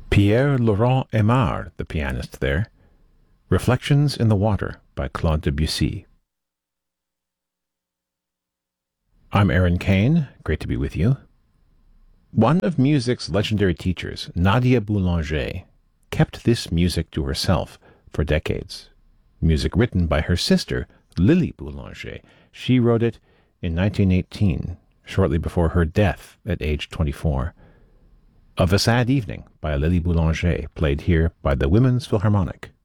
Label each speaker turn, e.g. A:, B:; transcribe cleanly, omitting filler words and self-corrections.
A: Pierre Laurent Aimard, the pianist there. Reflections in the Water by Claude Debussy. I'm Aaron Kane. Great to be with you. One of music's legendary teachers, Nadia Boulanger, kept this music to herself for decades. Music written by her sister, Lily Boulanger. She wrote it in 1918, shortly before her death at age 24. Of a Sad Evening by Lily Boulanger, played here by the Women's Philharmonic.